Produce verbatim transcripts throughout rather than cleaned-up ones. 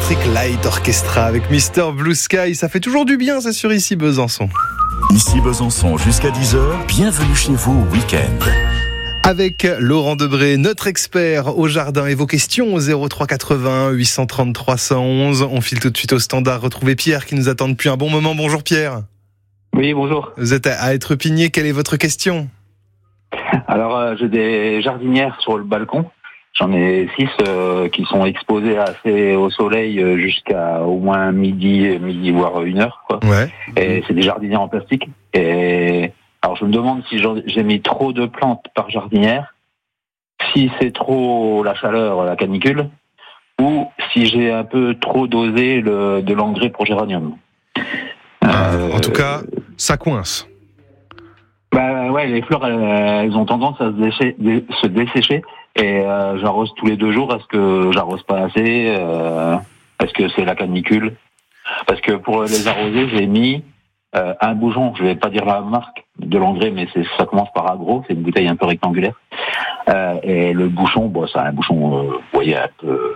Electric Light Orchestra avec mister Blue Sky. Ça fait toujours du bien, c'est sur Ici Besançon. Ici Besançon jusqu'à dix heures, bienvenue chez vous au week-end. Avec Laurent Debré, notre expert au jardin, et vos questions au zéro trois quatre-vingts huit cent trente trois cent onze. On file tout de suite au standard. Retrouver Pierre qui nous attend depuis un bon moment. Bonjour Pierre. Oui, bonjour. Vous êtes à Étrepigné, quelle est votre question ? Alors, euh, j'ai des jardinières sur le balcon. J'en ai six euh, qui sont exposées assez au soleil euh, jusqu'à au moins midi, midi voire une heure, quoi. Ouais. Et c'est des jardinières en plastique. Et alors, je me demande si j'ai mis trop de plantes par jardinière, si c'est trop la chaleur, la canicule, ou si j'ai un peu trop dosé le, de l'engrais pour géranium. Euh, en tout cas, ça coince. Bah ouais, les fleurs, elles, elles ont tendance à se, décher, dé, se dessécher. Et euh, j'arrose tous les deux jours. Est-ce que j'arrose pas assez euh, Est-ce que c'est la canicule? Parce que pour les arroser, j'ai mis euh, un bouchon. Je vais pas dire la marque de l'engrais, mais c'est, ça commence par agro. C'est une bouteille un peu rectangulaire. Euh, et le bouchon, bon, c'est un bouchon, euh, vous voyez, un peu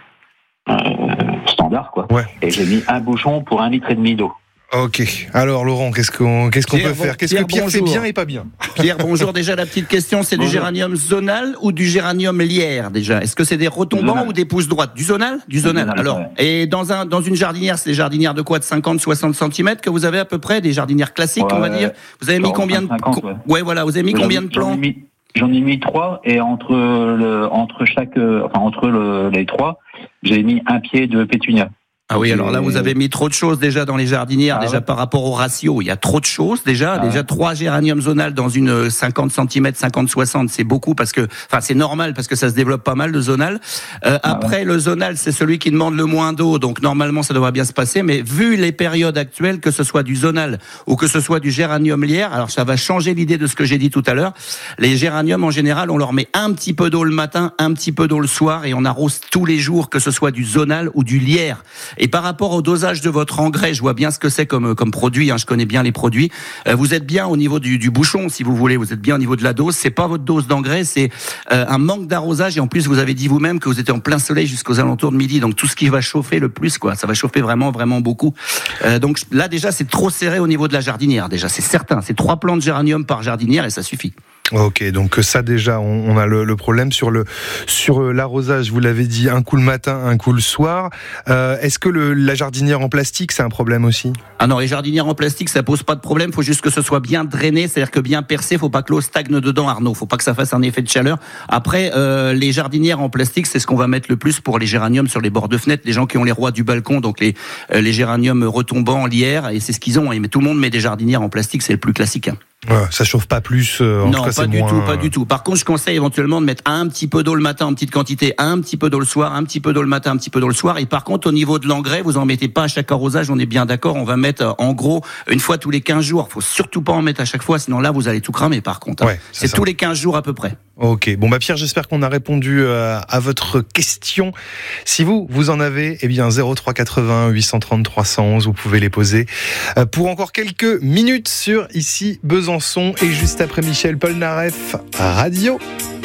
euh, standard, quoi. Ouais. Et j'ai mis un bouchon pour un litre et demi d'eau. Ok. Alors Laurent, qu'est-ce qu'on, qu'est-ce qu'on Pierre, peut faire? Qu'est-ce Pierre, que Pierre bonjour. fait bien et pas bien? Pierre, bonjour. Déjà, la petite question, c'est Bonjour. du géranium zonal ou du géranium lierre, déjà? Est-ce que c'est des retombants Zonal. ou des pousses droites? Du zonal? Du zonal. Zonal, Alors, ouais. et dans un, dans une jardinière, c'est des jardinières de quoi? De cinquante, soixante centimètres que vous avez à peu près? Des jardinières classiques, Ouais, on va dire? Vous avez mis quarante, combien de, cinquante, ouais. ouais, voilà, vous avez mis J'en- combien de j'en ai plants? mis- J'en ai mis trois, et entre le, entre chaque, euh, enfin entre le, les trois, j'ai mis un pied de pétunia. Ah oui, alors là, vous avez mis trop de choses déjà dans les jardinières, Ah déjà ouais. par rapport au ratio. Il y a trop de choses déjà. Ah déjà ouais. trois géraniums zonales dans une cinquante centimètres, cinquante soixante, c'est beaucoup parce que, enfin, c'est normal parce que ça se développe pas mal, le zonal. Euh, Ah après, ouais. le zonal, c'est celui qui demande le moins d'eau, donc normalement, ça devrait bien se passer. Mais vu les périodes actuelles, que ce soit du zonal ou que ce soit du géranium lierre, alors ça va changer l'idée de ce que j'ai dit tout à l'heure. Les géraniums, en général, on leur met un petit peu d'eau le matin, un petit peu d'eau le soir, et on arrose tous les jours, que ce soit du zonal ou du lierre. Et par rapport au dosage de votre engrais, je vois bien ce que c'est comme comme produit, hein, je connais bien les produits. Euh, vous êtes bien au niveau du, du bouchon, si vous voulez, vous êtes bien au niveau de la dose. C'est pas votre dose d'engrais, c'est euh, un manque d'arrosage. Et en plus, vous avez dit vous-même que vous étiez en plein soleil jusqu'aux alentours de midi, donc tout ce qui va chauffer le plus, quoi, ça va chauffer vraiment, vraiment beaucoup. Euh, donc là, déjà, c'est trop serré au niveau de la jardinière. Déjà, c'est certain. C'est trois plants de géranium par jardinière et ça suffit. Ok, donc ça déjà, on, on a le, le problème sur le sur l'arrosage. Vous l'avez dit, un coup le matin, un coup le soir. Euh, est-ce que le, la jardinière en plastique, c'est un problème aussi? Ah non, les jardinières en plastique, ça pose pas de problème. Faut juste que ce soit bien drainé, c'est-à-dire que bien percé. Faut pas que l'eau stagne dedans, Arnaud. Faut pas que ça fasse un effet de chaleur. Après, euh, les jardinières en plastique, c'est ce qu'on va mettre le plus pour les géraniums sur les bords de fenêtre. Les gens qui ont les rois du balcon, donc les euh, les géraniums retombants, lierre, et c'est ce qu'ils ont. Mais tout le monde met des jardinières en plastique, c'est le plus classique. Hein. Ouais, ça chauffe pas plus. Euh, en Non, tout cas, pas c'est du moins... tout, pas du tout. Par contre, je conseille éventuellement de mettre un petit peu d'eau le matin en petite quantité, un petit peu d'eau le soir, un petit peu d'eau le matin, un petit peu d'eau le soir. Et par contre, au niveau de l'engrais, vous en mettez pas à chaque arrosage, on est bien d'accord. On va mettre, en gros, une fois tous les quinze jours. Faut surtout pas en mettre à chaque fois, sinon là, vous allez tout cramer, par contre. Hein. Ouais, c'est c'est ça. tous les quinze jours à peu près. Ok, bon bah Pierre, j'espère qu'on a répondu euh, à votre question. Si vous, vous en avez, eh bien zéro trois quatre-vingts huit cent trente trois cent onze, vous pouvez les poser euh, pour encore quelques minutes sur Ici Besançon, et juste après Michel Polnareff, Radio.